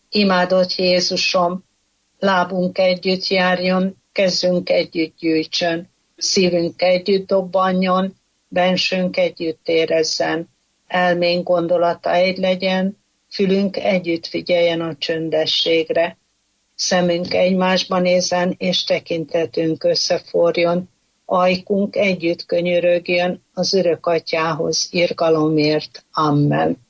Imádott Jézusom, lábunk együtt járjon, kezünk együtt gyűjtsön, szívünk együtt dobbanjon, bensőnk együtt érezzen, elménk gondolata egy legyen, fülünk együtt figyeljen a csöndességre, szemünk egymásba nézzen, és tekintetünk összeforjon, ajkunk együtt könyörögjön az Örök Atyához irgalomért. Amen.